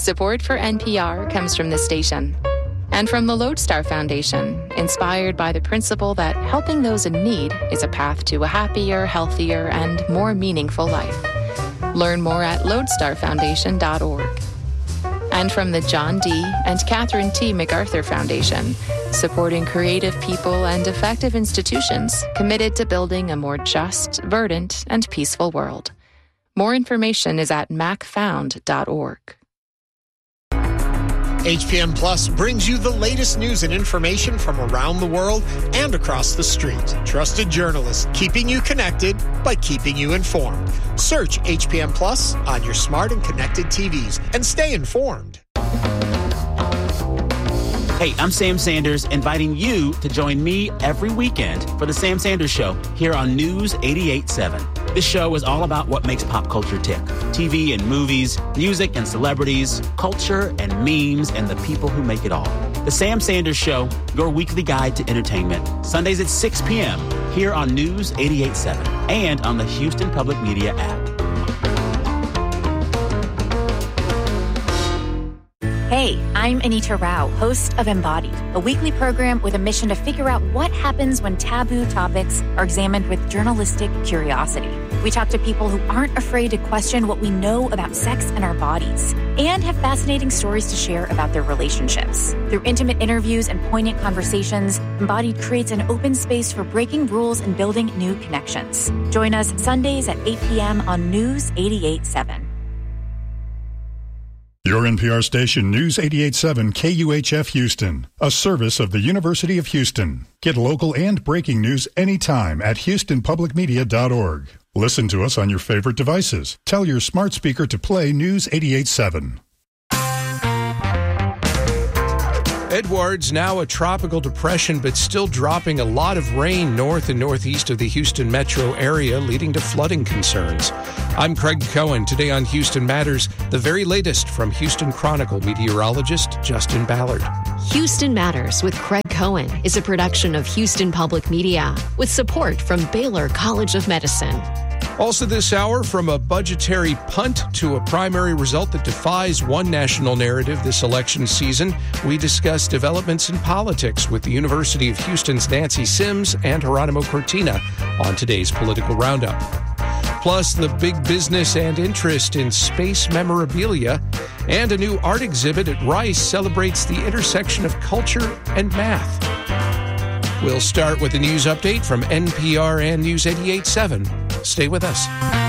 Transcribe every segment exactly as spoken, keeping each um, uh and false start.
Support for N P R comes from this station and from the Lodestar Foundation, inspired by the principle that helping those in need is a path to a happier, healthier, and more meaningful life. Learn more at lodestar foundation dot org. And from the John D. and Catherine T. MacArthur Foundation, supporting creative people and effective institutions committed to building a more just, verdant, and peaceful world. More information is at mac found dot org. H P M Plus brings you the latest news and information from around the world and across the street. Trusted journalists keeping you connected by keeping you informed. Search H P M Plus on your smart and connected T Vs and stay informed. Hey, I'm Sam Sanders, inviting you to join me every weekend for The Sam Sanders Show here on News eighty-eight point seven. This show is all about what makes pop culture tick. T V and movies, music and celebrities, culture and memes, and the people who make it all. The Sam Sanders Show, your weekly guide to entertainment. Sundays at six p.m. here on News eighty-eight point seven and on the Houston Public Media app. Hey, I'm Anita Rao, host of Embodied, a weekly program with a mission to figure out what happens when taboo topics are examined with journalistic curiosity. We talk to people who aren't afraid to question what we know about sex and our bodies, and have fascinating stories to share about their relationships. Through intimate interviews and poignant conversations, Embodied creates an open space for breaking rules and building new connections. Join us Sundays at eight p.m. on News eighty-eight point seven. Your N P R station, News eighty-eight point seven K U H F Houston, a service of the University of Houston. Get local and breaking news anytime at houston public media dot org. Listen to us on your favorite devices. Tell your smart speaker to play News eighty-eight point seven. Edwards, now a tropical depression, but still dropping a lot of rain north and northeast of the Houston metro area, leading to flooding concerns. I'm Craig Cohen. Today on Houston Matters, the very latest from Houston Chronicle meteorologist Justin Ballard. Houston Matters with Craig Cohen is a production of Houston Public Media with support from Baylor College of Medicine. Also this hour, from a budgetary punt to a primary result that defies one national narrative this election season, we discuss developments in politics with the University of Houston's Nancy Sims and Geronimo Cortina on today's Political Roundup. Plus, the big business and interest in space memorabilia, and a new art exhibit at Rice celebrates the intersection of culture and math. We'll start with a news update from N P R and News eighty-eight point seven. Stay with us.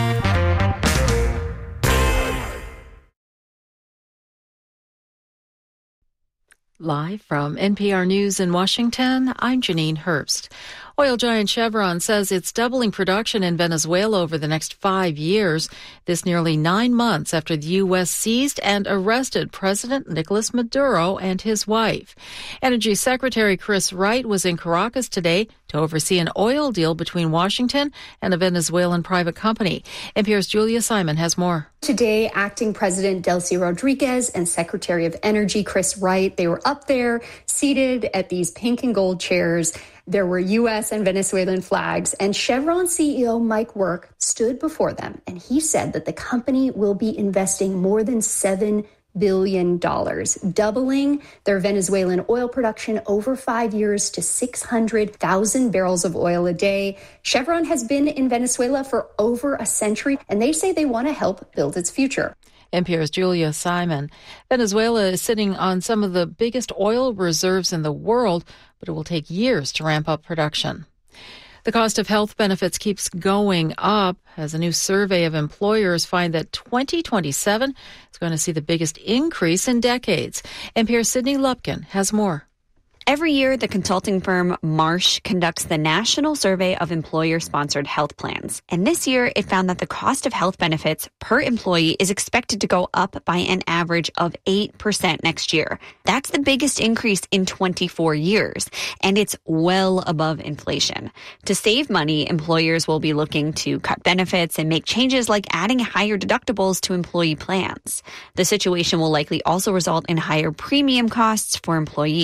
Live from N P R News in Washington, I'm Janine Herbst. Oil giant Chevron says it's doubling production in Venezuela over the next five years. This nearly nine months after the U S seized and arrested President Nicolas Maduro and his wife. Energy Secretary Chris Wright was in Caracas today to oversee an oil deal between Washington and a Venezuelan private company. N P R's Julia Simon has more. Today, Acting President Delcy Rodriguez and Secretary of Energy Chris Wright, they were up there seated at these pink and gold chairs. There were U S and Venezuelan flags, and Chevron C E O Mike Wirth stood before them, and he said that the company will be investing more than seven billion dollars, doubling their Venezuelan oil production over five years to six hundred thousand barrels of oil a day. Chevron has been in Venezuela for over a century, and they say they want to help build its future. N P R's Julia Simon. Venezuela is sitting on some of the biggest oil reserves in the world, but it will take years to ramp up production. The cost of health benefits keeps going up as a new survey of employers find that twenty twenty-seven is going to see the biggest increase in decades. N P R's Sydney Lupkin has more. Every year, the consulting firm Marsh conducts the National Survey of Employer-Sponsored Health Plans. And this year, it found that the cost of health benefits per employee is expected to go up by an average of eight percent next year. That's the biggest increase in twenty-four years, and it's well above inflation. To save money, employers will be looking to cut benefits and make changes like adding higher deductibles to employee plans. The situation will likely also result in higher premium costs for employees.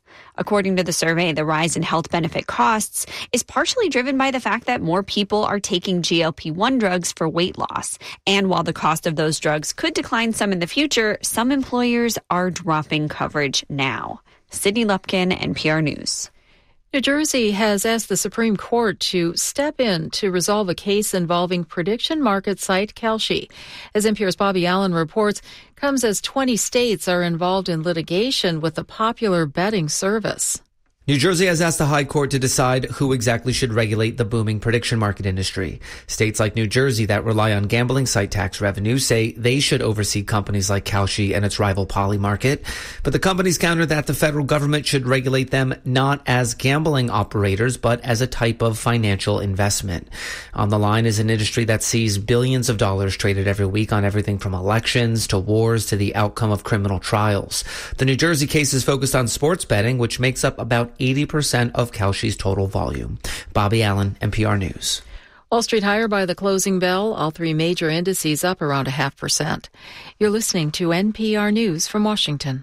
According to the survey, the rise in health benefit costs is partially driven by the fact that more people are taking G L P one drugs for weight loss. And while the cost of those drugs could decline some in the future, some employers are dropping coverage now. Sydney Lupkin, N P R News. New Jersey has asked the Supreme Court to step in to resolve a case involving prediction market site Kalshi. As N P R's Bobby Allen reports, comes as twenty states are involved in litigation with the popular betting service. New Jersey has asked the High Court to decide who exactly should regulate the booming prediction market industry. States like New Jersey that rely on gambling site tax revenue say they should oversee companies like Kalshi and its rival Polymarket. But the companies counter that the federal government should regulate them not as gambling operators, but as a type of financial investment. On the line is an industry that sees billions of dollars traded every week on everything from elections to wars to the outcome of criminal trials. The New Jersey case is focused on sports betting, which makes up about eighty percent of Kalshi's total volume. Bobby Allen, N P R News. Wall Street higher by the closing bell, all three major indices up around a half percent. You're listening to N P R News from Washington.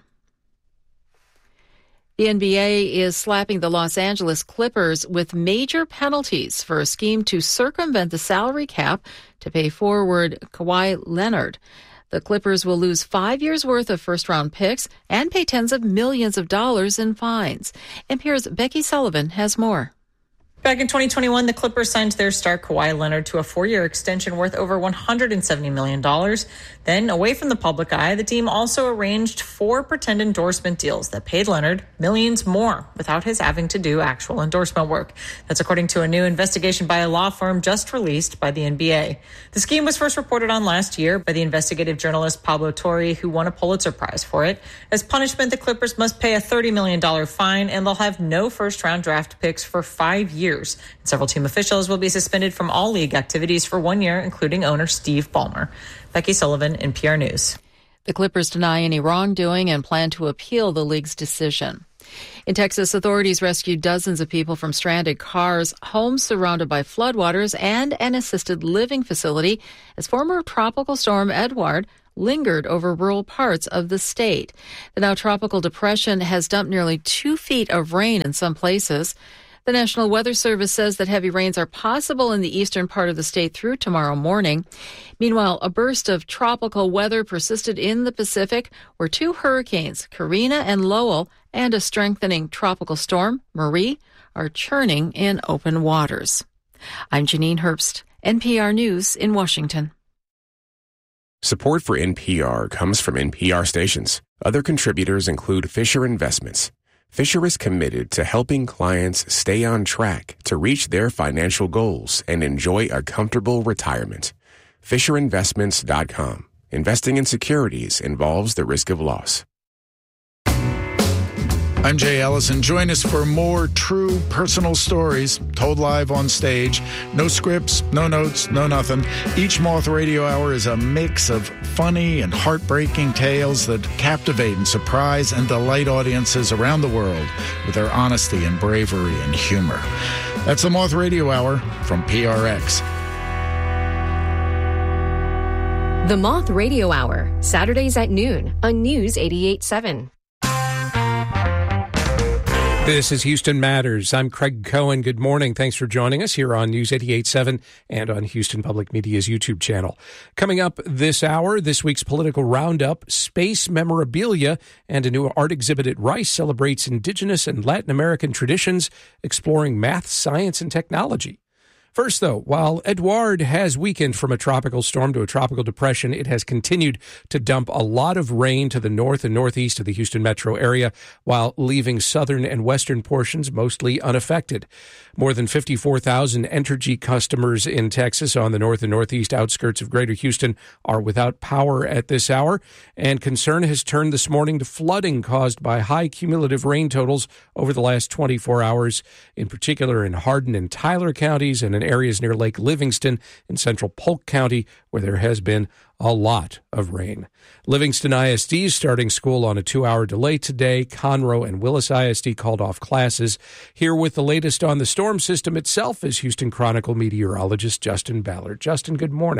The N B A is slapping the Los Angeles Clippers with major penalties for a scheme to circumvent the salary cap to pay forward Kawhi Leonard. The Clippers will lose five years' worth of first-round picks and pay tens of millions of dollars in fines. N P R's Becky Sullivan has more. Back in twenty twenty-one, the Clippers signed their star Kawhi Leonard to a four-year extension worth over one hundred seventy million dollars. Then, away from the public eye, the team also arranged four pretend endorsement deals that paid Leonard millions more without his having to do actual endorsement work. That's according to a new investigation by a law firm just released by the N B A. The scheme was first reported on last year by the investigative journalist Pablo Torre, who won a Pulitzer Prize for it. As punishment, the Clippers must pay a thirty million dollars fine, and they'll have no first-round draft picks for five years. Several team officials will be suspended from all league activities for one year, including owner Steve Ballmer. Becky Sullivan, N P R News. The Clippers deny any wrongdoing and plan to appeal the league's decision. In Texas, authorities rescued dozens of people from stranded cars, homes surrounded by floodwaters, and an assisted living facility as former tropical storm Edouard lingered over rural parts of the state. The now tropical depression has dumped nearly two feet of rain in some places. The National Weather Service says that heavy rains are possible in the eastern part of the state through tomorrow morning. Meanwhile, a burst of tropical weather persisted in the Pacific, where two hurricanes, Karina and Lowell, and a strengthening tropical storm, Marie, are churning in open waters. I'm Janine Herbst, N P R News in Washington. Support for N P R comes from N P R stations. Other contributors include Fisher Investments. Fisher is committed to helping clients stay on track to reach their financial goals and enjoy a comfortable retirement. Fisher Investments dot com. Investing in securities involves the risk of loss. I'm Jay Ellison. Join us for more true personal stories told live on stage. No scripts, no notes, no nothing. Each Moth Radio Hour is a mix of funny and heartbreaking tales that captivate and surprise and delight audiences around the world with their honesty and bravery and humor. That's the Moth Radio Hour from P R X. The Moth Radio Hour, Saturdays at noon on News eighty-eight point seven. This is Houston Matters. I'm Craig Cohen. Good morning. Thanks for joining us here on News eighty-eight point seven and on Houston Public Media's YouTube channel. Coming up this hour, this week's political roundup, space memorabilia, and a new art exhibit at Rice celebrates indigenous and Latin American traditions, exploring math, science, and technology. First, though, while Edouard has weakened from a tropical storm to a tropical depression, it has continued to dump a lot of rain to the north and northeast of the Houston metro area, while leaving southern and western portions mostly unaffected. More than fifty-four thousand Entergy customers in Texas on the north and northeast outskirts of greater Houston are without power at this hour, and concern has turned this morning to flooding caused by high cumulative rain totals over the last twenty-four hours, in particular in Hardin and Tyler counties and in areas near Lake Livingston in central Polk County, where there has been a lot of rain. Livingston I S D is starting school on a two-hour delay today. Conroe and Willis I S D called off classes. Here with the latest on the storm system itself is Houston Chronicle meteorologist Justin Ballard. Justin, good morning.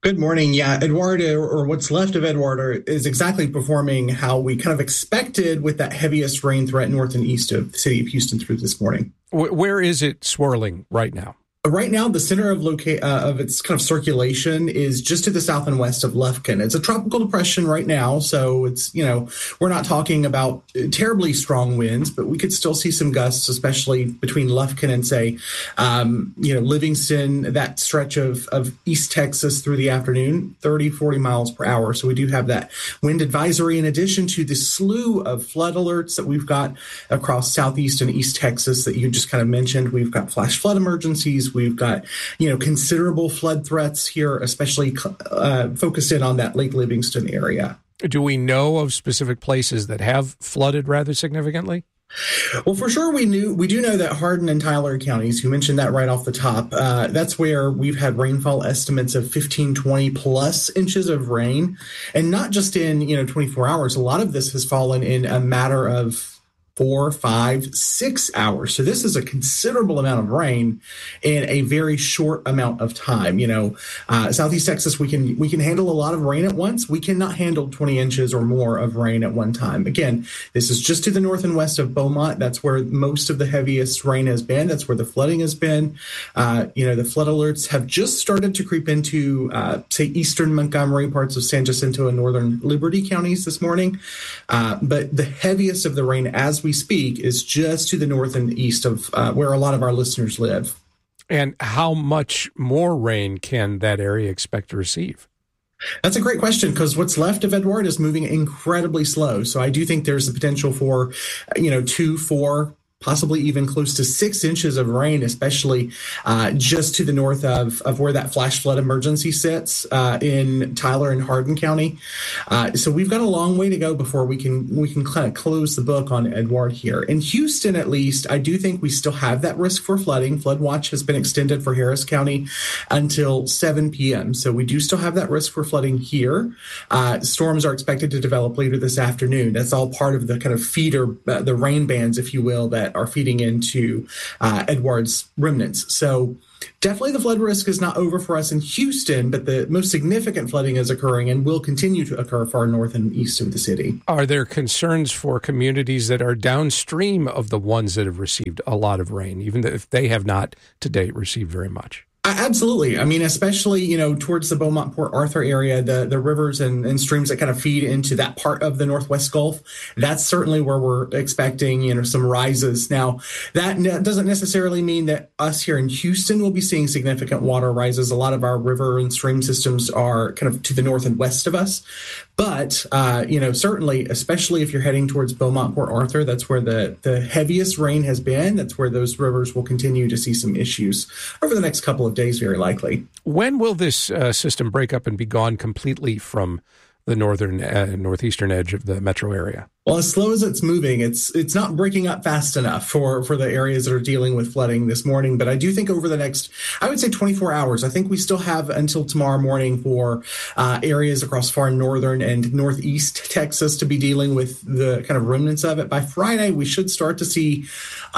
Good morning. Yeah, Edouard, or what's left of Edouard, is exactly performing how we kind of expected with that heaviest rain threat north and east of the city of Houston through this morning. Where is it swirling right now? Right now, the center of loca- uh, of its kind of circulation is just to the south and west of Lufkin. It's a tropical depression right now, so it's, you know, we're not talking about terribly strong winds, but we could still see some gusts, especially between Lufkin and, say, um, you know, Livingston, that stretch of, of East Texas through the afternoon, thirty, forty miles per hour. So we do have that wind advisory in addition to the slew of flood alerts that we've got across southeast and East Texas that you just kind of mentioned. We've got flash flood emergencies. We've got, you know, considerable flood threats here, especially uh, focused in on that Lake Livingston area. Do we know of specific places that have flooded rather significantly? Well, for sure, we knew we do know that Hardin and Tyler counties, you mentioned that right off the top, uh, that's where we've had rainfall estimates of fifteen, twenty plus inches of rain. And not just in, you know, twenty-four hours. A lot of this has fallen in a matter of four, five, six hours. So this is a considerable amount of rain in a very short amount of time. You know, uh, Southeast Texas, we can we can handle a lot of rain at once. We cannot handle twenty inches or more of rain at one time. Again, this is just to the north and west of Beaumont. That's where most of the heaviest rain has been. That's where the flooding has been. Uh, you know, the flood alerts have just started to creep into, uh, say, eastern Montgomery, parts of San Jacinto and northern Liberty counties this morning. Uh, but the heaviest of the rain as we speak is just to the north and east of uh, where a lot of our listeners live. And how much more rain can that area expect to receive? That's a great question, because what's left of Edouard is moving incredibly slow. So I do think there's the potential for, you know, two, four, possibly even close to six inches of rain, especially uh, just to the north of, of where that flash flood emergency sits uh, in Tyler and Hardin County. Uh, so we've got a long way to go before we can we can kind of close the book on Edouard here. In Houston, at least, I do think we still have that risk for flooding. Flood watch has been extended for Harris County until seven p.m. So we do still have that risk for flooding here. Uh, storms are expected to develop later this afternoon. That's all part of the kind of feeder, uh, the rain bands, if you will, that are feeding into uh, Edouard's remnants. So definitely the flood risk is not over for us in Houston, but the most significant flooding is occurring and will continue to occur far north and east of the city. Are there concerns for communities that are downstream of the ones that have received a lot of rain, even if they have not to date received very much? Absolutely. I mean, especially, you know, towards the Beaumont Port Arthur area, the, the rivers and, and streams that kind of feed into that part of the Northwest Gulf, that's certainly where we're expecting, you know, some rises. Now, that ne- doesn't necessarily mean that us here in Houston will be seeing significant water rises. A lot of our river and stream systems are kind of to the north and west of us. But, uh, you know, certainly, especially if you're heading towards Beaumont Port Arthur, that's where the, the heaviest rain has been. That's where those rivers will continue to see some issues over the next couple of days, very likely. When will this uh, system break up and be gone completely from the northern uh, northeastern edge of the metro area? Well, as slow as it's moving, it's it's not breaking up fast enough for, for the areas that are dealing with flooding this morning. But I do think over the next, I would say twenty-four hours, I think we still have until tomorrow morning for uh, areas across far northern and northeast Texas to be dealing with the kind of remnants of it. By Friday, we should start to see,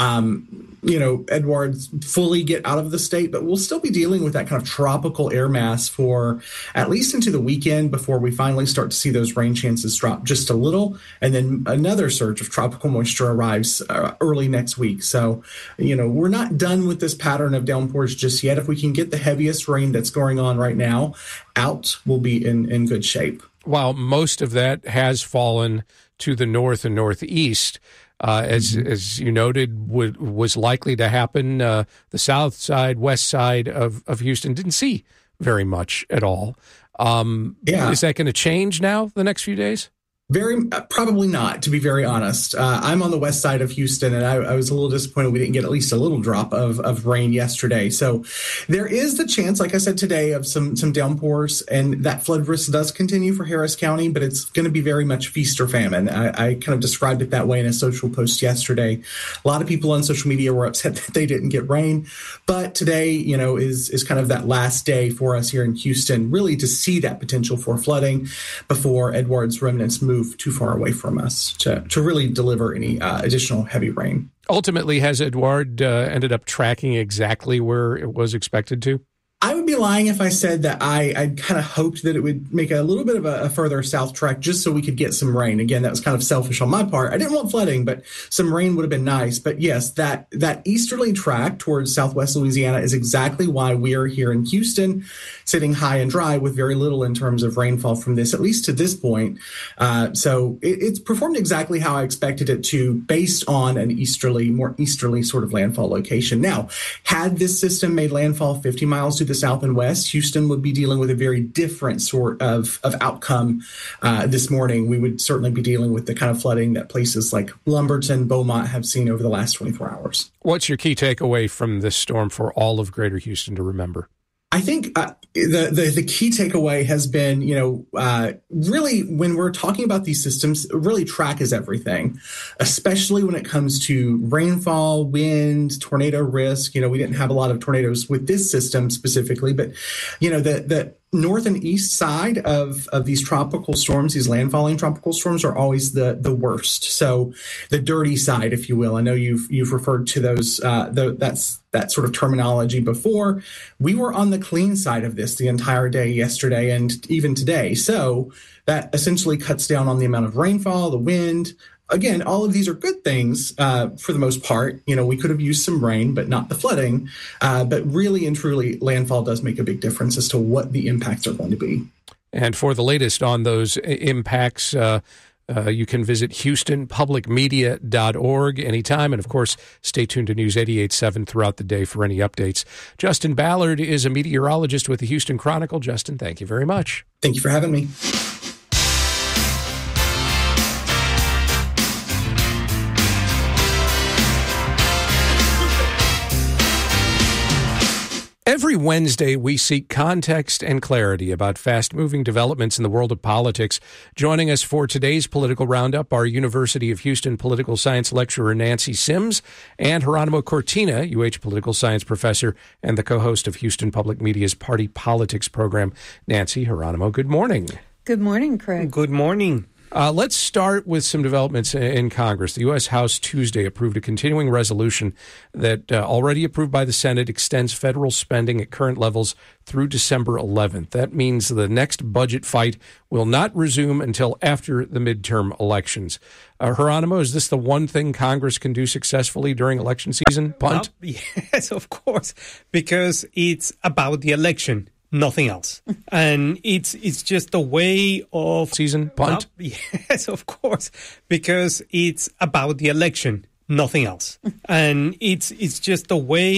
um, you know, Edouard fully get out of the state, but we'll still be dealing with that kind of tropical air mass for at least into the weekend before we finally start to see those rain chances drop just a little. And then another surge of tropical moisture arrives uh, early next week. So, you know, we're not done with this pattern of downpours just yet. If we can get the heaviest rain that's going on right now out, we'll be in, in good shape. While most of that has fallen to the north and northeast, uh, as mm-hmm. as you noted, would, was likely to happen. Uh, the south side, west side of, of Houston didn't see very much at all. Um, yeah. Is that going to change now the next few days? Very uh, probably not, to be very honest. Uh, I'm on the west side of Houston, and I, I was a little disappointed we didn't get at least a little drop of, of rain yesterday. So there is the chance, like I said today, of some some downpours, and that flood risk does continue for Harris County, but it's going to be very much feast or famine. I, I kind of described it that way in a social post yesterday. A lot of people on social media were upset that they didn't get rain, but today, you know, is is kind of that last day for us here in Houston, really to see that potential for flooding before Edouard's remnants move too far away from us to, to really deliver any uh, additional heavy rain. Ultimately, has Edouard uh, ended up tracking exactly where it was expected to? I would be lying if I said that I, I kind of hoped that it would make a little bit of a, a further south trek just so we could get some rain. Again, that was kind of selfish on my part. I didn't want flooding, but some rain would have been nice. But yes, that that easterly track towards southwest Louisiana is exactly why we are here in Houston, sitting high and dry with very little in terms of rainfall from this, at least to this point. Uh, so it, it's performed exactly how I expected it to, based on an easterly, more easterly sort of landfall location. Now, had this system made landfall fifty miles to the south and west, Houston would be dealing with a very different sort of, of outcome uh, this morning. We would certainly be dealing with the kind of flooding that places like Lumberton, Beaumont have seen over the last twenty-four hours. What's your key takeaway from this storm for all of Greater Houston to remember? I think uh, the, the the key takeaway has been, you know, uh, really when we're talking about these systems, really track is everything, especially when it comes to rainfall, wind, tornado risk. You know, we didn't have a lot of tornadoes with this system specifically, but, you know, the the north and east side of, of these tropical storms, these landfalling tropical storms, are always the the worst. So the dirty side, if you will. I know you've you've referred to those uh, the, that's that sort of terminology before. We were on the clean side of this the entire day yesterday and even today. So that essentially cuts down on the amount of rainfall, the wind. Again, all of these are good things uh, for the most part. You know, we could have used some rain, but not the flooding. Uh, but really and truly, landfall does make a big difference as to what the impacts are going to be. And for the latest on those impacts, uh, uh, you can visit houston public media dot org anytime. And, of course, stay tuned to News eighty-eight point seven throughout the day for any updates. Justin Ballard is a meteorologist with the Houston Chronicle. Justin, thank you very much. Thank you for having me. Every Wednesday, we seek context and clarity about fast-moving developments in the world of politics. Joining us for today's political roundup are University of Houston political science lecturer Nancy Sims and Geronimo Cortina, U H political science professor and the co-host of Houston Public Media's Party Politics program. Nancy, Geronimo, good morning. Good morning, Craig. Good morning. Uh, let's start with some developments in Congress. The U S. House Tuesday approved a continuing resolution that, uh, already approved by the Senate, extends federal spending at current levels through December eleventh. That means the next budget fight will not resume until after the midterm elections. Uh, Geronimo, is this the one thing Congress can do successfully during election season? Punt? Uh, yes, of course, because it's about the election. Nothing else. And it's it's just a way of... Season punt? Uh, yes, of course, because it's about the election. Nothing else. And it's it's just a way